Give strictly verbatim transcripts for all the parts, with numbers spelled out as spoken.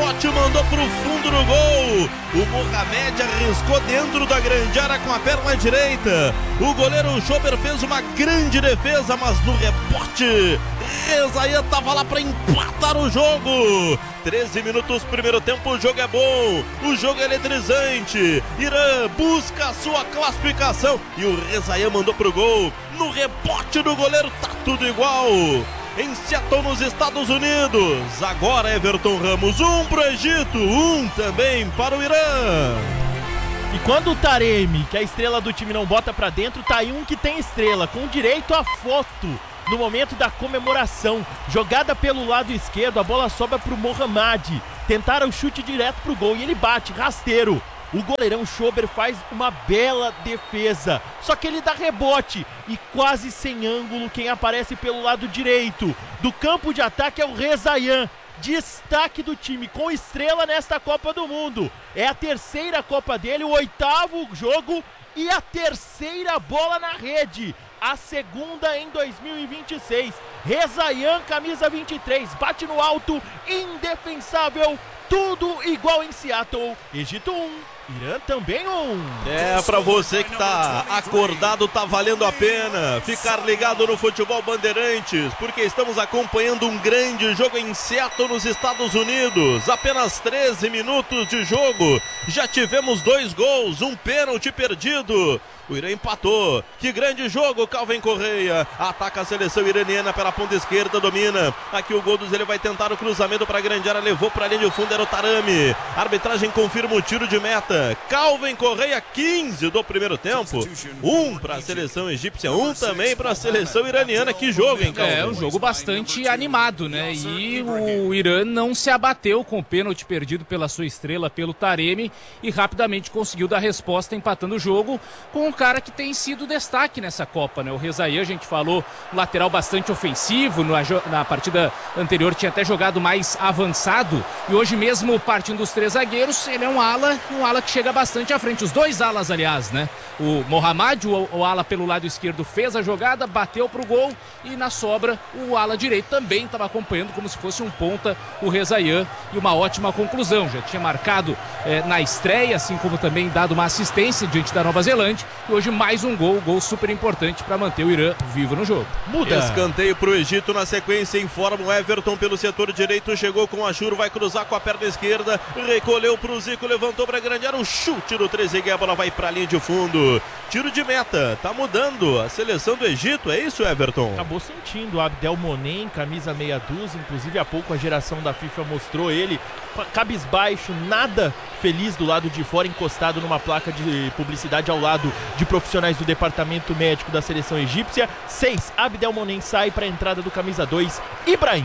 rebote, mandou pro fundo do gol. O Mohamed arriscou dentro da grande área com a perna direita. O goleiro Schober fez uma grande defesa, mas no rebote, Rezaian tava lá para empatar o jogo. treze minutos, primeiro tempo, o jogo é bom, o jogo é eletrizante. Irã busca a sua classificação e o Rezaian mandou pro gol. No rebote do goleiro, tá tudo igual. Em Seattle, nos Estados Unidos. Agora Everton Ramos, um pro Egito, um também para o Irã. E quando o Taremi, que é a estrela do time, não bota pra dentro, tá aí um que tem estrela, com direito à foto no momento da comemoração. Jogada pelo lado esquerdo, a bola sobra pro Mohamed. Tentaram o chute direto pro gol e ele bate, rasteiro. O goleirão Schober faz uma bela defesa, só que ele dá rebote e quase sem ângulo. Quem aparece pelo lado direito do campo de ataque é o Rezaian, destaque do time, com estrela nesta Copa do Mundo. É a terceira Copa dele, o oitavo jogo e a terceira bola na rede. A segunda em dois mil e vinte e seis. Rezaian, camisa vinte e três, bate no alto, indefensável. Tudo igual em Seattle. Egito um, Irã também um. É, pra você que tá acordado, tá valendo a pena ficar ligado no Futebol Bandeirantes, porque estamos acompanhando um grande jogo em Seattle, nos Estados Unidos. Apenas treze minutos de jogo, já tivemos dois gols, um pênalti perdido. O Irã empatou. Que grande jogo, Calvin Correia. Ataca a seleção iraniana pela ponta esquerda, domina. Aqui o Godus, ele vai tentar o cruzamento para a grande área, levou para a linha de fundo, era o Taremi. A arbitragem confirma o tiro de meta. Calvin Correia, quinze do primeiro tempo. Um para a seleção egípcia, um também para a seleção iraniana. Que jogo, hein, Calvin? É, um jogo bastante animado, né? E o Irã não se abateu com o pênalti perdido pela sua estrela, pelo Taremi, e rapidamente conseguiu dar resposta, empatando o jogo com um cara que tem sido destaque nessa Copa, né? O Rezaian, a gente falou, um lateral bastante ofensivo, na, na partida anterior tinha até jogado mais avançado, e hoje mesmo, partindo dos três zagueiros, ele é um ala, um ala que chega bastante à frente, os dois alas, aliás, né? O Mohamed, o, o ala pelo lado esquerdo, fez a jogada, bateu pro gol, e na sobra, o ala direito também estava acompanhando como se fosse um ponta, o Rezaian, e uma ótima conclusão, já tinha marcado eh, na estreia, assim como também dado uma assistência diante da Nova Zelândia. E hoje mais um gol, gol super importante para manter o Irã vivo no jogo. Muda. Escanteio pro Egito na sequência, informa o Everton pelo setor direito, chegou com a Ashur, vai cruzar com a perna esquerda, recolheu pro Zico, levantou pra grande área, o chute do Trezeguet, a bola vai pra linha de fundo. Tiro de meta, tá mudando a seleção do Egito, é isso, Everton? Acabou sentindo o Abdel Monem, camisa meia dúzia, inclusive há pouco a geração da FIFA mostrou ele cabisbaixo, nada feliz do lado de fora, encostado numa placa de publicidade ao lado de profissionais do departamento médico da seleção egípcia. seis, Abdel Monem sai para a entrada do camisa dois, Ibrahim.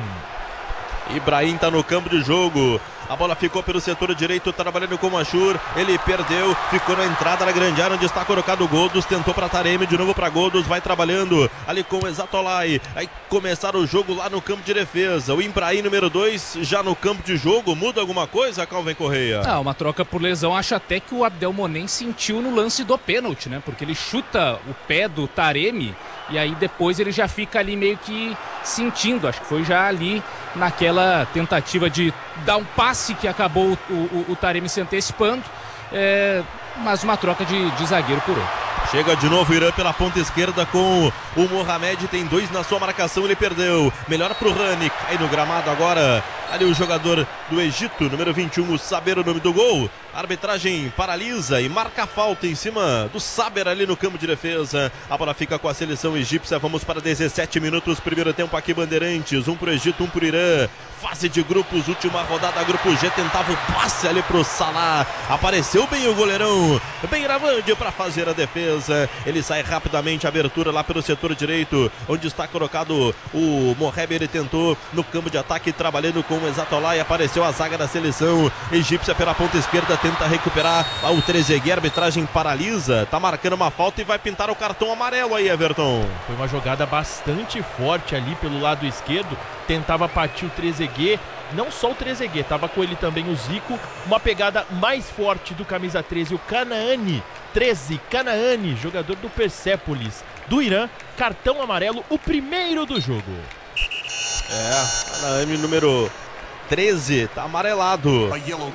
Ibrahim tá no campo de jogo. A bola ficou pelo setor direito, trabalhando com o Ashur. Ele perdeu, ficou na entrada da grande área, onde está colocado o Godus. Tentou para Taremi, de novo para Godus. Vai trabalhando ali com o Exatolai. Aí começar o jogo lá no campo de defesa. O Ibrahim, número dois, já no campo de jogo. Muda alguma coisa, Calvin Correia? Ah, uma troca por lesão. Acho até que o Abdel Monem sentiu no lance do pênalti, né? Porque ele chuta o pé do Taremi e aí depois ele já fica ali meio que sentindo. Acho que foi já ali naquela tentativa de dar um passe que acabou o, o, o Taremi se antecipando, é, mas uma troca de, de zagueiro por outro. Chega de novo o Irã pela ponta esquerda com o Mohamed, tem dois na sua marcação, ele perdeu. Melhor pro Rani, cai no gramado agora. Ali o jogador do Egito, número vinte e um, o Saber, o nome do gol. A arbitragem paralisa e marca a falta em cima do Saber ali no campo de defesa. A bola fica com a seleção egípcia. Vamos para dezessete minutos, primeiro tempo aqui, Bandeirantes. Um pro Egito, um pro Irã. Fase de grupos, última rodada, grupo G, tentava o passe ali pro Salah. Apareceu bem o goleirão Beiramande para fazer a defesa. Ele sai rapidamente, abertura lá pelo setor direito, onde está colocado o Mohamed. Ele tentou no campo de ataque, trabalhando com o Exatolai. Apareceu a zaga da seleção egípcia pela ponta esquerda, tenta recuperar o Trezeguet. A arbitragem paralisa, tá marcando uma falta e vai pintar o cartão amarelo aí, Everton. Foi uma jogada bastante forte ali pelo lado esquerdo, tentava partir o Trezeguet, não só o Trezeguet, tava com ele também o Zico. Uma pegada mais forte do camisa treze, o Canaani, treze, Canaani, jogador do Persépolis do Irã, cartão amarelo, o primeiro do jogo. É, Canaani número treze, tá amarelado.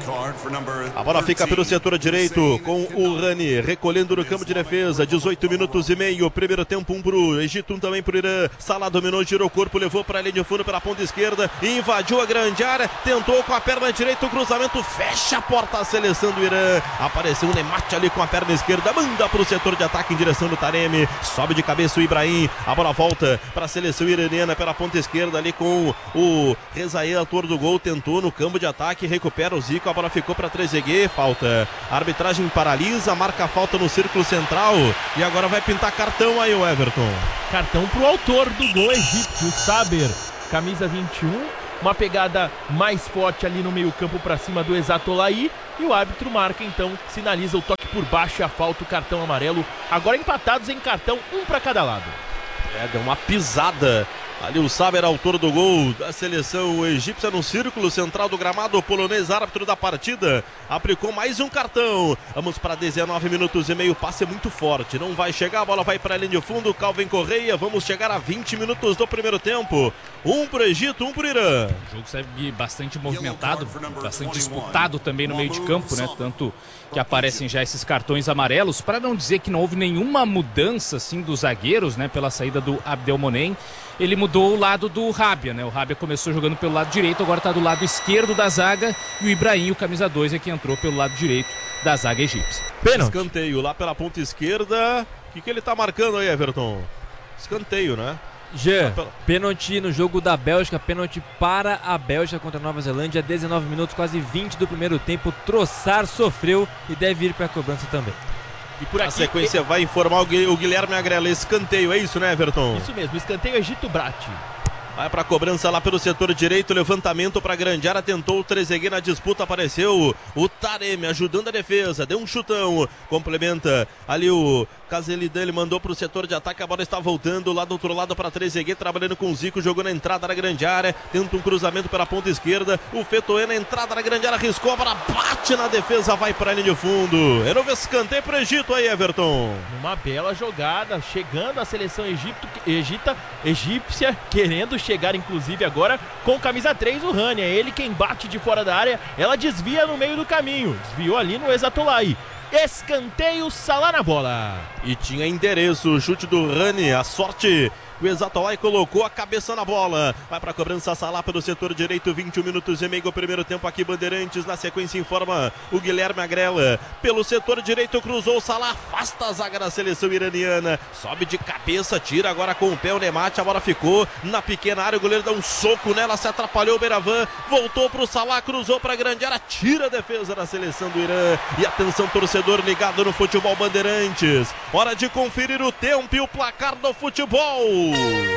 A bola fica pelo setor direito com o Rani recolhendo no campo de defesa. dezoito minutos e meio, primeiro tempo, um pro Egito, um também pro Irã. Salah dominou, girou o corpo, levou para a linha de fundo pela ponta esquerda, invadiu a grande área, tentou com a perna direita o cruzamento, fecha a porta a seleção do Irã. Apareceu o Nemate ali com a perna esquerda, manda pro setor de ataque em direção do Taremi, sobe de cabeça o Ibrahim, a bola volta para a seleção iraniana pela ponta esquerda ali com o Rezaé, autor do gol, tentou no campo de ataque, recupera o Zico, a bola ficou para Trezeguet, falta. A arbitragem paralisa, marca a falta no círculo central e agora vai pintar cartão aí o Everton. Cartão pro autor do gol egípcio, Saber, camisa vinte e um, uma pegada mais forte ali no meio campo para cima do Exatolaí, e o árbitro marca então, sinaliza o toque por baixo e a falta, o cartão amarelo, agora empatados em cartão, um para cada lado. É, deu uma pisada. Ali o Saber, autor do gol da seleção egípcia no círculo central do gramado. O polonês, árbitro da partida, aplicou mais um cartão. Vamos para dezenove minutos e meio, passe muito forte, não vai chegar, a bola vai para a linha de fundo, Calvin Correia. Vamos chegar a vinte minutos do primeiro tempo, um para o Egito, um para o Irã. O jogo segue bastante movimentado, bastante disputado também no meio de campo, né? Tanto que aparecem já esses cartões amarelos, para não dizer que não houve nenhuma mudança assim dos zagueiros, né? Pela saída do Abdelmonem, ele mudou o lado do Rabia, né? O Rabia começou jogando pelo lado direito, agora está do lado esquerdo da zaga, e o Ibrahim, o camisa dois, é que entrou pelo lado direito da zaga egípcia. Pênalti. Escanteio lá pela ponta esquerda. O que, que ele está marcando aí, Everton? Escanteio, né? Jean, pênalti no jogo da Bélgica, pênalti para a Bélgica contra a Nova Zelândia, dezenove minutos, quase vinte do primeiro tempo. Trossard sofreu e deve ir para a cobrança também. E por aqui, a sequência vai informar o Guilherme Agrela. Escanteio, é isso, né, Everton? Isso mesmo, escanteio Egito Brat. Vai para a cobrança lá pelo setor direito, levantamento para a grande área, tentou o Trezeguet na disputa, apareceu o Taremi ajudando a defesa, deu um chutão, complementa ali o Caselidão, ele mandou para o setor de ataque, a bola está voltando lá do outro lado para Trezeguet, trabalhando com o Zico, jogou na entrada da grande área, tenta um cruzamento pela ponta esquerda, o Fetoé na entrada da grande área, riscou, a bola bate na defesa, vai para a linha de fundo. É novo escanteio para o Egito aí, Everton. Uma bela jogada, chegando a seleção Egito, Egita, egípcia, querendo chegar inclusive agora com camisa três, o Rani, é ele quem bate de fora da área, ela desvia no meio do caminho, desviou ali no Exatolaí. Escanteio, Salah na bola. E tinha endereço, o chute do Rani, a sorte. O Exatolaí colocou a cabeça na bola. Vai para a cobrança, Salah pelo setor direito, vinte e um minutos e meio do primeiro tempo aqui, Bandeirantes. Na sequência informa o Guilherme Agrela. Pelo setor direito cruzou o Salah, afasta a zaga da seleção iraniana. Sobe de cabeça, tira agora com o pé o Nemate. A bola ficou na pequena área, o goleiro dá um soco nela, se atrapalhou o Beravan. Voltou para o Salah, cruzou para a grande área, tira a defesa da seleção do Irã. E atenção, torcedor ligado no futebol Bandeirantes. Hora de conferir o tempo e o placar do futebol.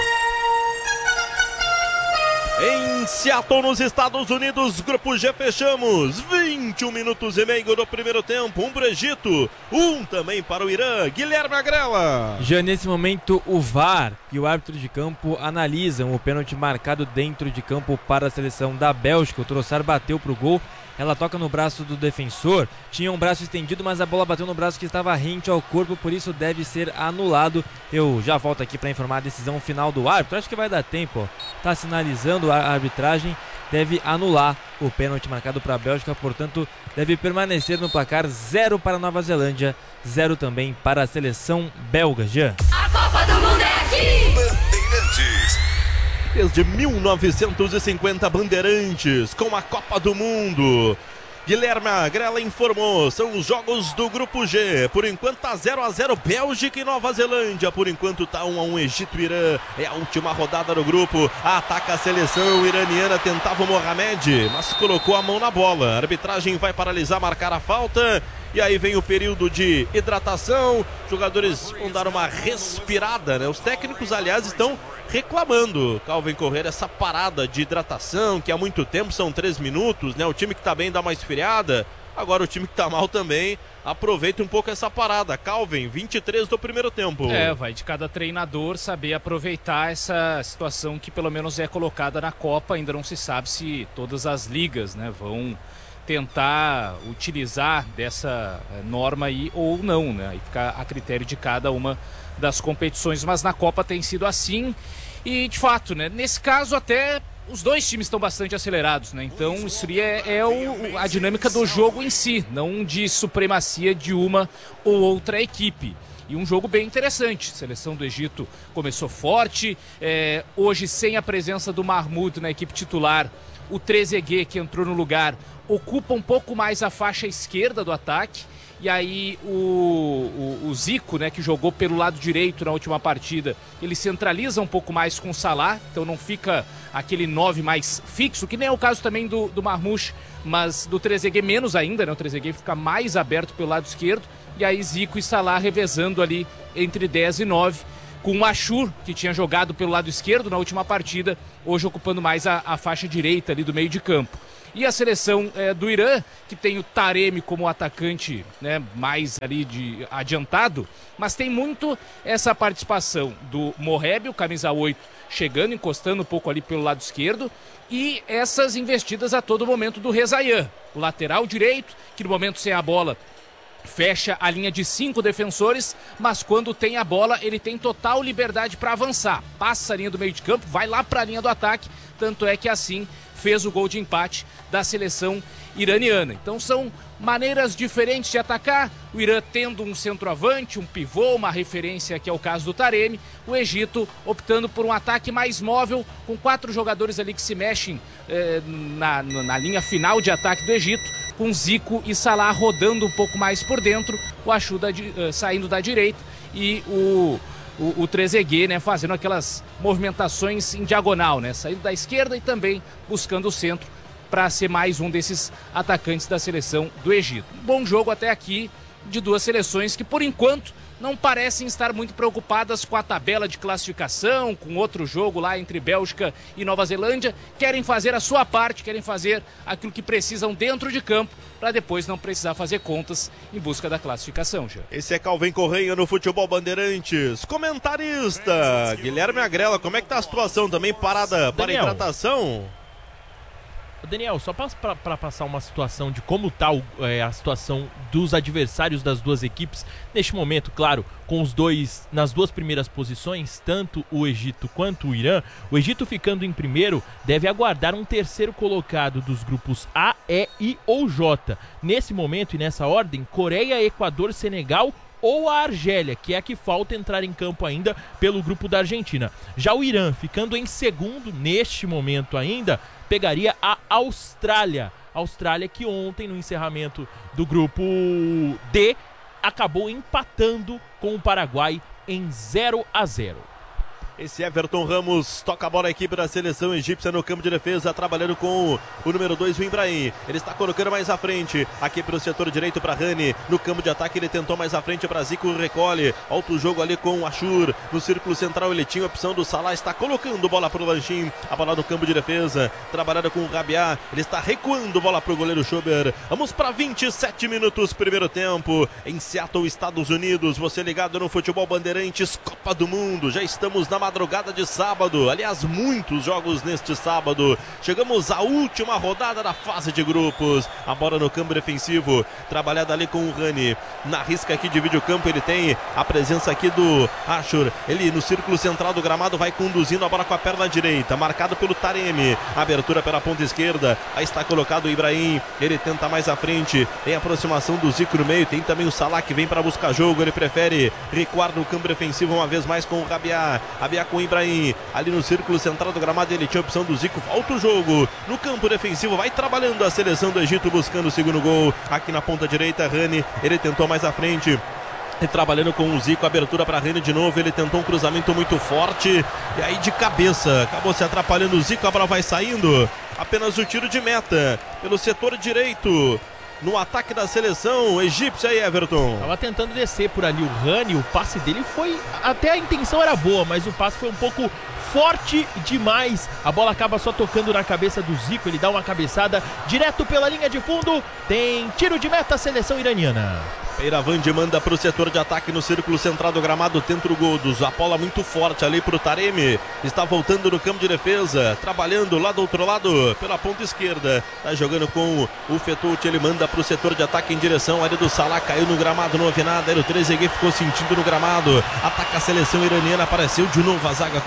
Em Seattle, nos Estados Unidos, Grupo G, fechamos vinte e um minutos e meio do primeiro tempo, um para o Egito, um também para o Irã. Guilherme Agrela. Já nesse momento o V A R e o árbitro de campo analisam o pênalti marcado dentro de campo para a seleção da Bélgica. O Trossard bateu para o gol, ela toca no braço do defensor, tinha um braço estendido, mas a bola bateu no braço que estava rente ao corpo, por isso deve ser anulado. Eu já volto aqui para informar a decisão final do árbitro, acho que vai dar tempo, ó. Tá sinalizando a arbitragem, deve anular o pênalti marcado para a Bélgica, portanto deve permanecer no placar, zero para a Nova Zelândia, zero também para a seleção belga. Jean. A Copa do Mundo é aqui! Bandeirantes. Desde mil novecentos e cinquenta, Bandeirantes com a Copa do Mundo. Guilherme Agrela informou, são os jogos do Grupo G. Por enquanto tá zero a zero Bélgica e Nova Zelândia. Por enquanto tá um a um Egito e Irã. É a última rodada do grupo. Ataca a seleção iraniana, tentava o Mohamed, mas colocou a mão na bola. A arbitragem vai paralisar, marcar a falta. E aí vem o período de hidratação. Os jogadores vão dar uma respirada, né? Os técnicos, aliás, estão reclamando, Calvin Correia, essa parada de hidratação, que há muito tempo são três minutos, né? O time que tá bem dá uma esfriada. Agora o time que tá mal também aproveita um pouco essa parada. Calvin, vinte e três do primeiro tempo. É, vai de cada treinador saber aproveitar essa situação que pelo menos é colocada na Copa. Ainda não se sabe se todas as ligas, né, vão tentar utilizar dessa norma aí ou não, né? E ficar a critério de cada uma das competições, mas na Copa tem sido assim. E de fato, né, nesse caso até Os dois times estão bastante acelerados, né? Então isso é, é o, a dinâmica do jogo em si, não de supremacia de uma ou outra equipe. E um jogo bem interessante. A seleção do Egito começou forte, é, hoje sem a presença do Mahmoud na equipe titular, o Trezeguet, que entrou no lugar, ocupa um pouco mais a faixa esquerda do ataque. E aí o, o, o Zico, né, que jogou pelo lado direito na última partida, ele centraliza um pouco mais com o Salah, então não fica aquele nove mais fixo, que nem é o caso também do, do Marmouche, mas do Trezeguet menos ainda, né? O Trezeguet fica mais aberto pelo lado esquerdo, e aí Zico e Salah revezando ali entre dez e nove, com o Ashur, que tinha jogado pelo lado esquerdo na última partida, hoje ocupando mais a, a faixa direita ali do meio de campo. E a seleção é, do Irã, que tem o Taremi como atacante, né, mais ali de adiantado, mas tem muito essa participação do Moheb, o camisa oito, chegando, encostando um pouco ali pelo lado esquerdo, e essas investidas a todo momento do Rezaian, o lateral direito, que no momento sem a bola fecha a linha de cinco defensores, mas quando tem a bola ele tem total liberdade para avançar, passa a linha do meio de campo, vai lá para a linha do ataque, tanto é que assim fez o gol de empate da seleção iraniana. Então são maneiras diferentes de atacar, o Irã tendo um centroavante, um pivô, uma referência que é o caso do Taremi, o Egito optando por um ataque mais móvel, com quatro jogadores ali que se mexem eh, na, na linha final de ataque do Egito, com Zico e Salah rodando um pouco mais por dentro, o Ashur da, uh, saindo da direita e o, o, o Trezeguet, né, fazendo aquelas movimentações em diagonal, né, saindo da esquerda e também buscando o centro para ser mais um desses atacantes da seleção do Egito. Bom jogo até aqui de duas seleções que, por enquanto, não parecem estar muito preocupadas com a tabela de classificação, com outro jogo lá entre Bélgica e Nova Zelândia. Querem fazer a sua parte, querem fazer aquilo que precisam dentro de campo, para depois não precisar fazer contas em busca da classificação, já. Esse é Calvin Correia no Futebol Bandeirantes. Comentarista Guilherme Agrela, como é que tá a situação também? Parada para Daniel. hidratação? Daniel, só para passar uma situação de como está é, a situação dos adversários das duas equipes, neste momento, claro, com os dois nas duas primeiras posições, tanto o Egito quanto o Irã. O Egito ficando em primeiro deve aguardar um terceiro colocado dos grupos A, E, I ou J. Nesse momento e nessa ordem, Coreia, Equador, Senegal ou a Argélia, que é a que falta entrar em campo ainda pelo grupo da Argentina. Já o Irã, ficando em segundo neste momento ainda, pegaria a Austrália. Austrália que ontem, no encerramento do grupo D, acabou empatando com o Paraguai em zero a zero. Esse Everton Ramos toca a bola, a equipe da seleção egípcia no campo de defesa, trabalhando com o número dois, o Ibrahim. Ele está colocando mais à frente, aqui para o setor direito para Rani. No campo de ataque ele tentou mais à frente para Zico, recolhe. Alto jogo ali com o Ashur. No círculo central ele tinha a opção do Salah, está colocando bola para o Lanchin. A bola no campo de defesa, trabalhada com o Rabiat. Ele está recuando bola para o goleiro Schober. Vamos para vinte e sete minutos, primeiro tempo. Em Seattle, Estados Unidos. Você ligado no Futebol Bandeirantes, Copa do Mundo. Já estamos na madrugada de sábado, aliás, muitos jogos neste sábado. Chegamos à última rodada da fase de grupos. A bola no campo defensivo, trabalhada ali com o Rani. Na risca aqui de videocampo, ele tem a presença aqui do Ashur. Ele no círculo central do gramado vai conduzindo a bola com a perna direita, marcado pelo Taremi. Abertura pela ponta esquerda, aí está colocado o Ibrahim. Ele tenta mais à frente, tem aproximação do Zico no meio. Tem também o Salah que vem para buscar jogo. Ele prefere recuar no campo defensivo uma vez mais com o Rabiat. Rabiat com o Ibrahim, ali no círculo central do gramado, ele tinha a opção do Zico, volta o jogo, no campo defensivo, vai trabalhando a seleção do Egito, buscando o segundo gol, aqui na ponta direita, Rani, ele tentou mais à frente, e trabalhando com o Zico, abertura para Rani de novo, ele tentou um cruzamento muito forte, e aí de cabeça, acabou se atrapalhando o Zico, a bola vai saindo, apenas o tiro de meta, pelo setor direito, no ataque da seleção egípcia aí, Everton. Tava tentando descer por ali o Rani, o passe dele foi... Até a intenção era boa, mas o passe foi um pouco forte demais. A bola acaba só tocando na cabeça do Zico, ele dá uma cabeçada direto pela linha de fundo. Tem tiro de meta, seleção iraniana. Eiravandi manda para o setor de ataque no círculo central do gramado, tenta o gol dos Apola muito forte ali para o Taremi, está voltando no campo de defesa, trabalhando lá do outro lado pela ponta esquerda, está jogando com o Fetouti, ele manda para o setor de ataque em direção ali do Salah, caiu no gramado, não houve nada, era o Trezeguet, ficou sentindo no gramado, ataca a seleção iraniana, apareceu de novo a zaga com o Rabiat,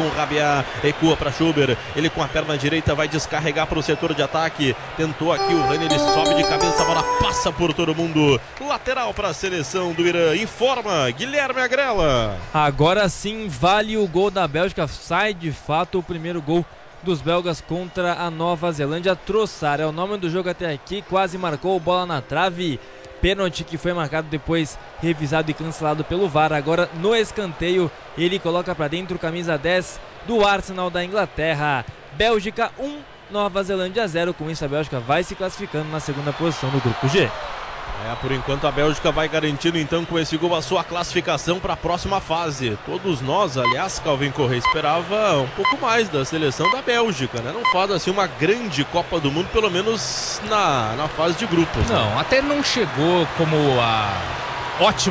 área, recua para Schuber, ele com a perna direita vai descarregar para o setor de ataque, tentou aqui o Rani, ele sobe de cabeça, a bola passa por todo mundo, lateral para a seleção do Irã, informa Guilherme Agrela. Agora sim vale o gol da Bélgica, sai de fato o primeiro gol dos belgas contra a Nova Zelândia. Trossard é o nome do jogo até aqui, quase marcou, bola na trave, pênalti que foi marcado depois, revisado e cancelado pelo V A R. Agora no escanteio ele coloca para dentro, camisa dez do Arsenal da Inglaterra. Bélgica um, Nova Zelândia zero. Com isso a Bélgica vai se classificando na segunda posição do grupo G. É, por enquanto a Bélgica vai garantindo então com esse gol a sua classificação para a próxima fase. Todos nós, aliás, Calvin Correa esperava um pouco mais da seleção da Bélgica, né? Não faz assim uma grande Copa do Mundo, pelo menos na, na fase de grupos. Não, né? até não chegou como a ótima